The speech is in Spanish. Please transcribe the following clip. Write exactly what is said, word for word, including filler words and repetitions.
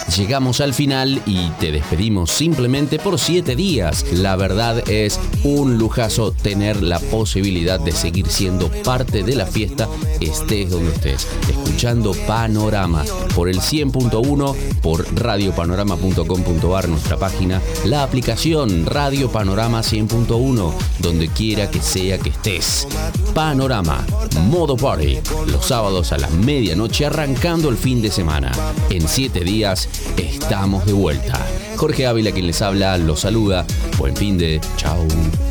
llegamos al final y te despedimos simplemente por siete días. La verdad es un lujazo tener la posibilidad de seguir siendo parte de la fiesta, estés donde estés, escuchando Panorama por el cien punto uno, por radio panorama punto com punto ar, nuestra página, la aplicación Radio Panorama cien punto uno, donde quiera que sea que estés. Panorama, modo party, los sábados a la medianoche arrancando el fin de semana. En siete días estamos de vuelta. Jorge Ávila, quien les habla, los saluda. Buen fin de... Chau.